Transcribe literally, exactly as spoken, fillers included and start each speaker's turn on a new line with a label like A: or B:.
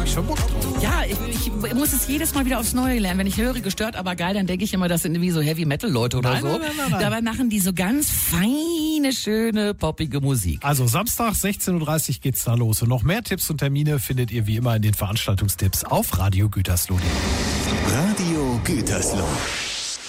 A: ich schon Bock drauf.
B: Ja, ich, ich muss es jedes Mal wieder aufs Neue lernen. Wenn ich höre, gestört, aber geil, dann denke ich immer, das sind wie so Heavy-Metal-Leute oder
A: Nein,
B: so.
A: nein, nein, nein, nein.
B: Dabei machen die so ganz feine, schöne, poppige Musik.
A: Also Samstag sechzehn Uhr dreißig geht's da los. Und noch mehr Tipps und Termine findet ihr wie immer in den Veranstaltungstipps auf Radio Gütersloh.
C: Radio Gütersloh.